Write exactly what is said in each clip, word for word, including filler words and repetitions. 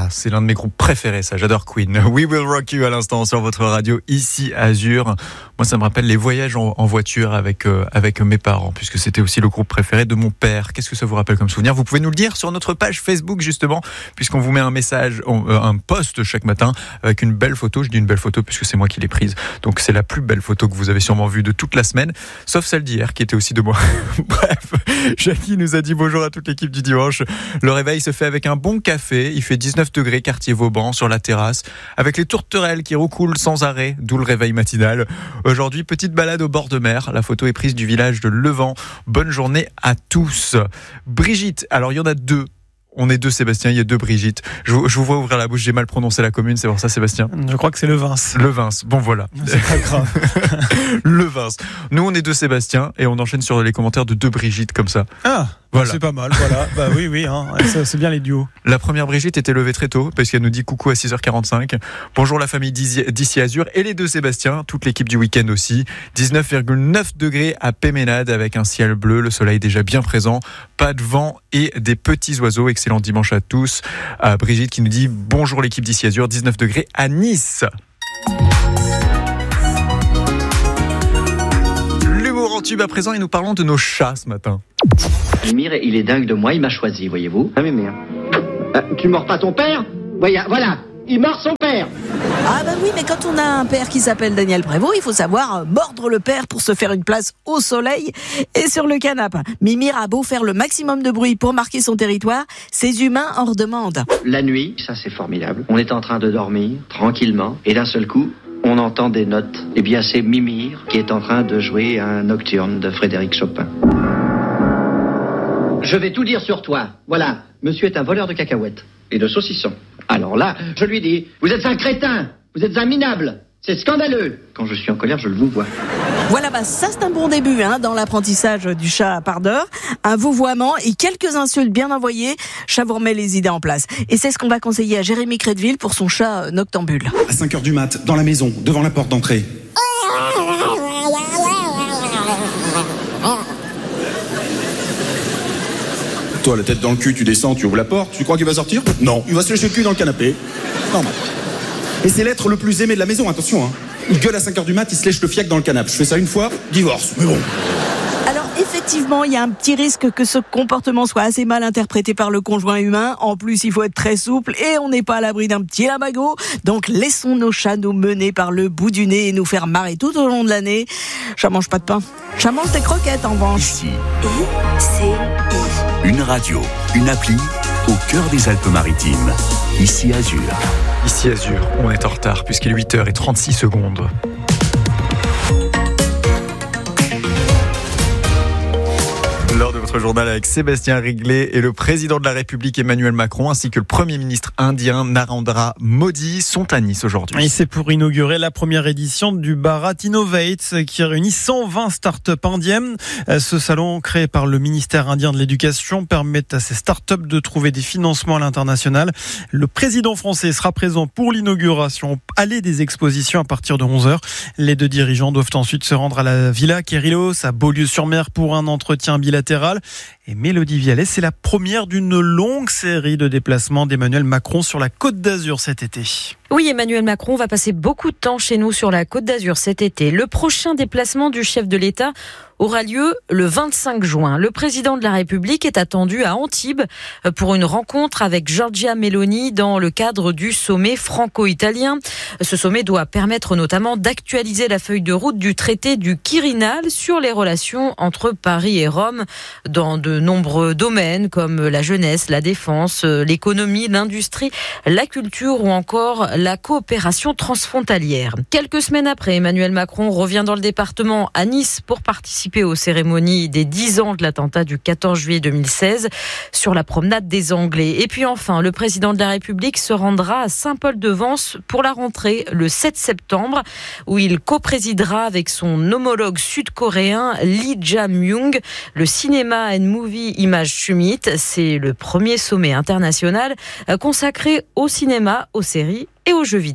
Ah, c'est l'un de mes groupes préférés, ça. J'adore Queen. We Will Rock You à l'instant sur votre radio ici Azur. Moi, ça me rappelle les voyages en, en voiture avec euh, avec mes parents, puisque c'était aussi le groupe préféré de mon père. Qu'est-ce que ça vous rappelle comme souvenir ? Vous pouvez nous le dire sur notre page Facebook justement, puisqu'on vous met un message, euh, un post chaque matin avec une belle photo. Je dis une belle photo puisque c'est moi qui l'ai prise. Donc c'est la plus belle photo que vous avez sûrement vue de toute la semaine, sauf celle d'hier qui était aussi de moi. Bref, Jackie nous a dit bonjour à toute l'équipe du dimanche. Le réveil se fait avec un bon café. Il fait dix-neuf degrés, quartier Vauban, sur la terrasse, avec les tourterelles qui roucoulent sans arrêt, d'où le réveil matinal. Aujourd'hui, petite balade au bord de mer. La photo est prise du village de Levant. Bonne journée à tous. Brigitte, alors il y en a deux. On est deux Sébastien, il y a deux Brigitte. Je vous, je vous vois ouvrir la bouche, j'ai mal prononcé la commune, c'est pour ça Sébastien ? Je crois que c'est Levins. Levins, bon voilà. C'est pas grave. Levins. Nous on est deux Sébastien et on enchaîne sur les commentaires de deux Brigitte comme ça. Ah, voilà. C'est pas mal, voilà. Bah oui, oui, hein. c'est, c'est bien les duos. La première Brigitte était levée très tôt parce qu'elle nous dit coucou à six heures quarante-cinq. Bonjour la famille d'ici Azur et les deux Sébastien, toute l'équipe du week-end aussi. dix-neuf virgule neuf degrés à Péménade avec un ciel bleu, le soleil déjà bien présent, pas de vent et des petits oiseaux. Excellent dimanche à tous. À Brigitte qui nous dit bonjour l'équipe d'ici Azur, dix-neuf degrés à Nice. L'humour en tube à présent et nous parlons de nos chats ce matin. Mimir, il est dingue de moi, il m'a choisi, voyez-vous. Ah, Mimir. Euh, tu mords pas ton père ? Voyez, voilà, il mord son père. Ah bah oui, mais quand on a un père qui s'appelle Daniel Prévost, il faut savoir mordre le père pour se faire une place au soleil et sur le canapé. Mimir a beau faire le maximum de bruit pour marquer son territoire, ses humains en redemandent. La nuit, ça c'est formidable. On est en train de dormir, tranquillement, et d'un seul coup, on entend des notes. Eh bien, c'est Mimir qui est en train de jouer un nocturne de Frédéric Chopin. Je vais tout dire sur toi. Voilà, monsieur est un voleur de cacahuètes et de saucissons. Alors là, je lui dis, vous êtes un crétin, vous êtes un minable, c'est scandaleux. Quand je suis en colère, je le vous vois. Voilà, bah ça c'est un bon début hein, dans l'apprentissage du chat pardeur. Un vouvoiement et quelques insultes bien envoyées, chat vous remet les idées en place. Et c'est ce qu'on va conseiller à Jérémy Crédville pour son chat noctambule. À cinq heures du mat, dans la maison, devant la porte d'entrée. Toi, la tête dans le cul, tu descends, tu ouvres la porte, tu crois qu'il va sortir ? Non, il va se lécher le cul dans le canapé. Normal. Et c'est l'être le plus aimé de la maison, attention, hein. Il gueule à cinq heures du mat, il se lèche le fiac dans le canapé. Je fais ça une fois, divorce, mais bon. Alors effectivement, il y a un petit risque que ce comportement soit assez mal interprété par le conjoint humain. En plus, il faut être très souple et on n'est pas à l'abri d'un petit lamago. Donc laissons nos chats nous mener par le bout du nez et nous faire marrer tout au long de l'année. Chat mange pas de pain. Chat mange des croquettes en revanche. Ici, une radio, une appli au cœur des Alpes-Maritimes. Ici Azur. Ici Azur, on est en retard puisqu'il est huit heures trente-six secondes. L'heure de votre journal avec Sébastien Riglet et le président de la République Emmanuel Macron ainsi que le premier ministre indien Narendra Modi sont à Nice aujourd'hui. Et c'est pour inaugurer la première édition du Bharat Innovate qui réunit cent vingt startups indiennes. Ce salon créé par le ministère indien de l'Éducation permet à ces startups de trouver des financements à l'international. Le président français sera présent pour l'inauguration allée des expositions à partir de onze heures. Les deux dirigeants doivent ensuite se rendre à la Villa Kérilos à Beaulieu-sur-Mer pour un entretien bilatéral. Et Mélodie Vialet, c'est la première d'une longue série de déplacements d'Emmanuel Macron sur la Côte d'Azur cet été. Oui, Emmanuel Macron va passer beaucoup de temps chez nous sur la Côte d'Azur cet été. Le prochain déplacement du chef de l'État aura lieu le vingt-cinq juin. Le président de la République est attendu à Antibes pour une rencontre avec Giorgia Meloni dans le cadre du sommet franco-italien. Ce sommet doit permettre notamment d'actualiser la feuille de route du traité du Quirinal sur les relations entre Paris et Rome dans de nombreux domaines comme la jeunesse, la défense, l'économie, l'industrie, la culture ou encore la coopération transfrontalière. Quelques semaines après, Emmanuel Macron revient dans le département à Nice pour participer aux cérémonies des dix ans de l'attentat du quatorze juillet deux mille seize sur la promenade des Anglais. Et puis enfin, le président de la République se rendra à Saint-Paul-de-Vence pour la rentrée le sept septembre où il coprésidera avec son homologue sud-coréen Lee Jae-myung le Cinema and Movie Image Summit. C'est le premier sommet international consacré au cinéma, aux séries et aux jeux vidéo.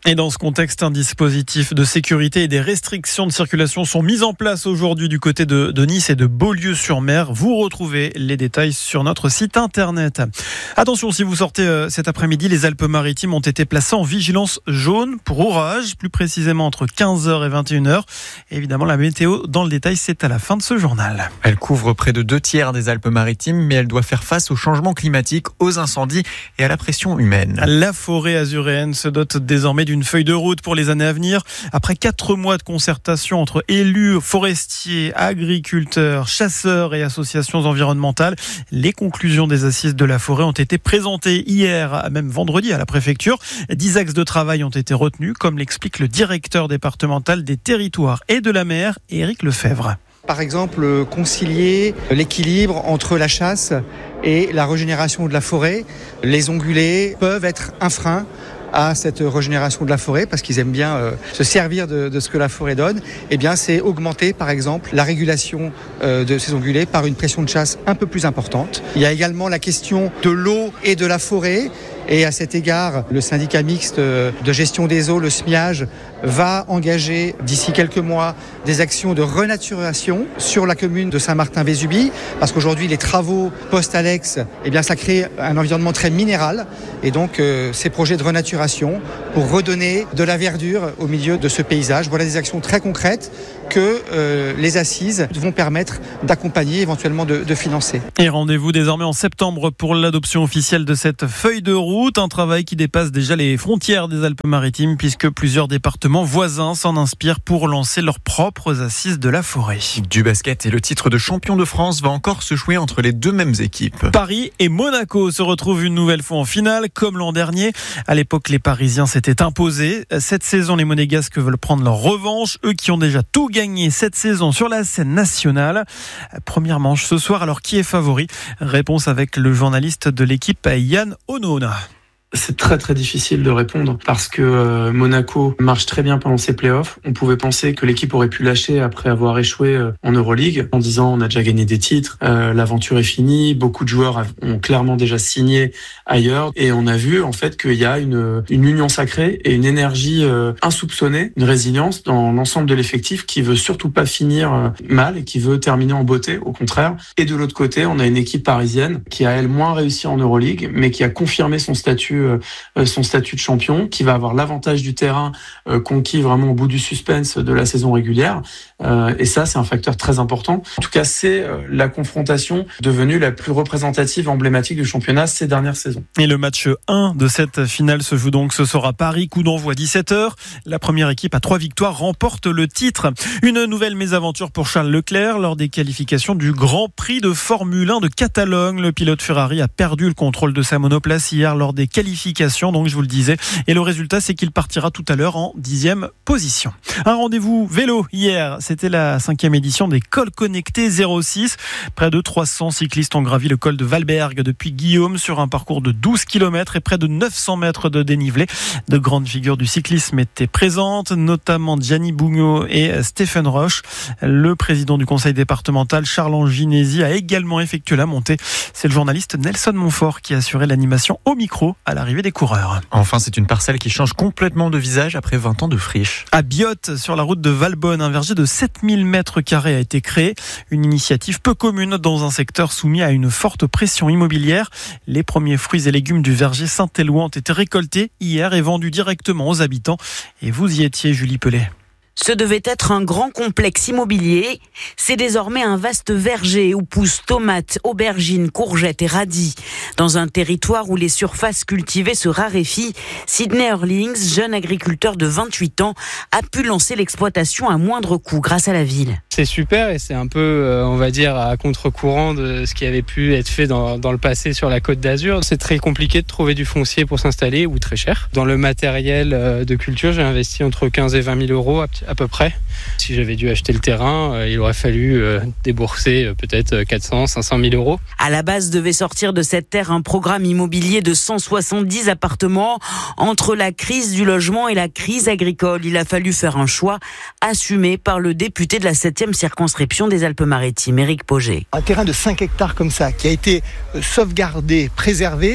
Et dans ce contexte, un dispositif de sécurité et des restrictions de circulation sont mis en place aujourd'hui du côté de, de Nice et de Beaulieu-sur-Mer. Vous retrouvez les détails sur notre site internet. Attention, si vous sortez euh, cet après-midi, les Alpes-Maritimes ont été placées en vigilance jaune pour orage, plus précisément entre quinze heures et vingt et une heures. Et évidemment, la météo dans le détail, c'est à la fin de ce journal. Elle couvre près de deux tiers des Alpes-Maritimes, mais elle doit faire face au changement climatique, aux incendies et à la pression humaine. La forêt azuréenne se dote désormais d'une feuille de route pour les années à venir. Après quatre mois de concertation entre élus, forestiers, agriculteurs, chasseurs et associations environnementales, les conclusions des assises de la forêt ont été présentées hier, même vendredi à la préfecture. Dix axes de travail ont été retenus, comme l'explique le directeur départemental des territoires et de la mer, Éric Lefebvre. Par exemple, concilier l'équilibre entre la chasse et la régénération de la forêt. Les ongulés peuvent être un frein à cette régénération de la forêt parce qu'ils aiment bien euh, se servir de, de ce que la forêt donne. Eh bien, c'est augmenter, par exemple, la régulation euh, de ces ongulés par une pression de chasse un peu plus importante. Il y a également la question de l'eau et de la forêt. Et à cet égard, le syndicat mixte de gestion des eaux, le S M I A G, va engager d'ici quelques mois des actions de renaturation sur la commune de Saint-Martin-Vésubie, parce qu'aujourd'hui les travaux post-Alex, eh bien ça crée un environnement très minéral, et donc euh, ces projets de renaturation pour redonner de la verdure au milieu de ce paysage. Voilà des actions très concrètes que euh, les assises vont permettre d'accompagner, éventuellement de, de financer. Et rendez-vous désormais en septembre pour l'adoption officielle de cette feuille de route, un travail qui dépasse déjà les frontières des Alpes-Maritimes puisque plusieurs départements voisins s'en inspirent pour lancer leurs propres assises de la forêt. Du basket et le titre de champion de France va encore se jouer entre les deux mêmes équipes. Paris et Monaco se retrouvent une nouvelle fois en finale, comme l'an dernier. À l'époque, les Parisiens s'étaient imposés. Cette saison, les Monégasques veulent prendre leur revanche, eux qui ont déjà tout gagné cette saison sur la scène nationale. Première manche ce soir, alors qui est favori? Réponse avec le journaliste de l'équipe Yann Onona. C'est très très difficile de répondre parce que euh, Monaco marche très bien pendant ses playoffs. On pouvait penser que l'équipe aurait pu lâcher après avoir échoué euh, en Euroleague en disant on a déjà gagné des titres, euh, l'aventure est finie, beaucoup de joueurs ont clairement déjà signé ailleurs et on a vu en fait qu'il y a une, une union sacrée et une énergie euh, insoupçonnée, une résilience dans l'ensemble de l'effectif qui veut surtout pas finir euh, mal et qui veut terminer en beauté, au contraire. Et de l'autre côté, on a une équipe parisienne qui a elle moins réussi en Euroleague mais qui a confirmé son statut son statut de champion, qui va avoir l'avantage du terrain euh, conquis vraiment au bout du suspense de la saison régulière. Euh, et ça, c'est un facteur très important. En tout cas, c'est euh, la confrontation devenue la plus représentative, emblématique du championnat ces dernières saisons. Et le match un de cette finale se joue donc ce soir à Paris, coup d'envoi dix-sept heures. La première équipe à trois victoires remporte le titre. Une nouvelle mésaventure pour Charles Leclerc lors des qualifications du Grand Prix de Formule un de Catalogne. Le pilote Ferrari a perdu le contrôle de sa monoplace hier lors des qualifications. Donc je vous le disais, et le résultat c'est qu'il partira tout à l'heure en dixième position. Un rendez-vous vélo hier, c'était la cinquième édition des cols connectés zéro six. Près de trois cents cyclistes ont gravi le col de Valberg depuis Guillaume sur un parcours de douze kilomètres et près de neuf cents mètres de dénivelé. De grandes figures du cyclisme étaient présentes, notamment Gianni Bugno et Stéphane Roche. Le président du conseil départemental Charles Anginesi a également effectué la montée. C'est le journaliste Nelson Montfort qui a assuré l'animation au micro à l'arrivée des coureurs. Enfin, c'est une parcelle qui change complètement de visage après vingt ans de friche. À Biote, sur la route de Valbonne, un verger de sept mille mètres carrés a été créé. Une initiative peu commune dans un secteur soumis à une forte pression immobilière. Les premiers fruits et légumes du verger Saint-Éloi ont été récoltés hier et vendus directement aux habitants. Et vous y étiez, Julie Pellet. Ce devait être un grand complexe immobilier. C'est désormais un vaste verger où poussent tomates, aubergines, courgettes et radis. Dans un territoire où les surfaces cultivées se raréfient, Sidney Hurlings, jeune agriculteur de vingt-huit ans, a pu lancer l'exploitation à moindre coût grâce à la ville. C'est super et c'est un peu, on va dire, à contre-courant de ce qui avait pu être fait dans, dans le passé sur la Côte d'Azur. C'est très compliqué de trouver du foncier pour s'installer ou très cher. Dans le matériel de culture, j'ai investi entre quinze et vingt mille euros à peu près. Si j'avais dû acheter le terrain, il aurait fallu débourser peut-être quatre cents, cinq cent mille euros. À la base, devait sortir de cette terre un programme immobilier de cent soixante-dix appartements. Entre la crise du logement et la crise agricole, il a fallu faire un choix assumé par le député de la septième circonscription des Alpes-Maritimes, Éric Pauget. Un terrain de cinq hectares comme ça, qui a été sauvegardé, préservé,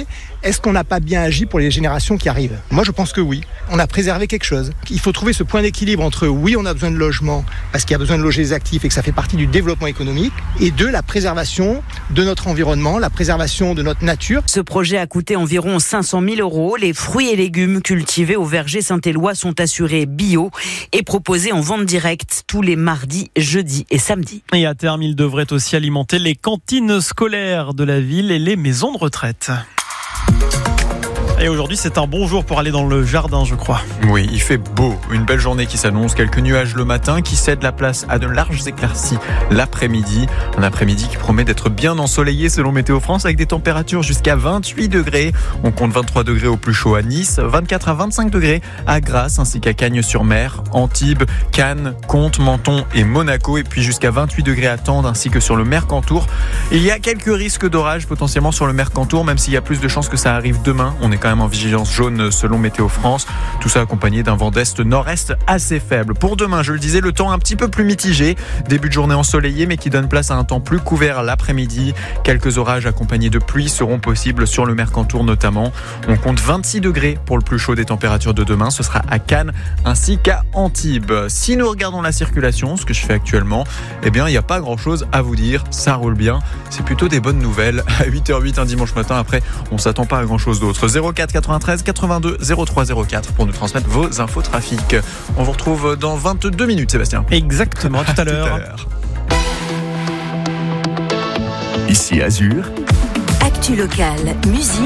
est-ce qu'on n'a pas bien agi pour les générations qui arrivent ? Moi, je pense que oui. On a préservé quelque chose. Il faut trouver ce point d'équilibre entre oui, on a besoin de logement parce qu'il y a besoin de loger les actifs et que ça fait partie du développement économique, et deux, la préservation de notre environnement, la préservation de notre nature. Ce projet a coûté environ cinq cent mille euros. Les fruits et légumes cultivés au verger Saint-Éloi sont assurés bio et proposés en vente directe tous les mardis, jeudis et samedis. Et à terme, il devrait aussi alimenter les cantines scolaires de la ville et les maisons de retraite. Et aujourd'hui, c'est un bon jour pour aller dans le jardin, je crois. Oui, il fait beau. Une belle journée qui s'annonce. Quelques nuages le matin qui cèdent la place à de larges éclaircies l'après-midi. Un après-midi qui promet d'être bien ensoleillé selon Météo France avec des températures jusqu'à vingt-huit degrés. On compte vingt-trois degrés au plus chaud à Nice, vingt-quatre à vingt-cinq degrés à Grasse ainsi qu'à Cagnes-sur-Mer, Antibes, Cannes, Contes, Menton et Monaco. Et puis jusqu'à vingt-huit degrés à Tende ainsi que sur le Mercantour. Il y a quelques risques d'orage potentiellement sur le Mercantour, même s'il y a plus de chances que ça arrive demain. On est quand même en vigilance jaune selon Météo France. Tout ça accompagné d'un vent d'est nord-est assez faible. Pour demain, je le disais, le temps un petit peu plus mitigé. Début de journée ensoleillé, mais qui donne place à un temps plus couvert l'après-midi. Quelques orages accompagnés de pluie seront possibles sur le Mercantour notamment. On compte vingt-six degrés pour le plus chaud des températures de demain. Ce sera à Cannes ainsi qu'à Antibes. Si nous regardons la circulation, ce que je fais actuellement, eh bien, il n'y a pas grand-chose à vous dire. Ça roule bien. C'est plutôt des bonnes nouvelles. À huit heures huit un dimanche matin, après, on s'attend pas à grand-chose d'autre. zéro quatre quatre-vingt-treize quatre-vingt-deux zéro trois zéro quatre pour nous transmettre vos infos trafic. On vous retrouve dans vingt-deux minutes, Sébastien. Exactement, tout à l'heure. Tout à l'heure. Ici Azur. Actu locale, musique.